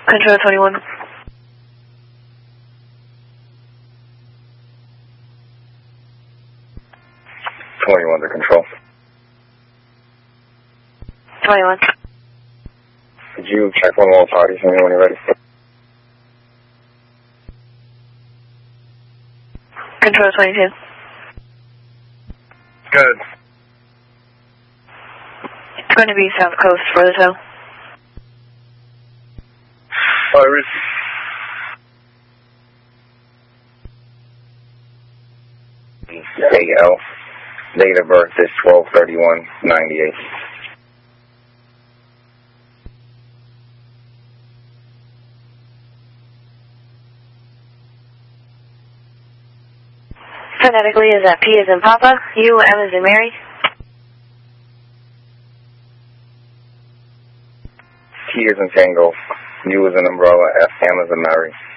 Control 21. 21 to control. 21. Could you check one more party for me when you're ready? Control 22. Good. It's going to be South Coast for the tow. Iris. AL. Date of birth is 12/31/98. Phonetically, is that P as in Papa, U, M as in Mary? T as in Tango, U as in Umbrella, F, M as in Mary.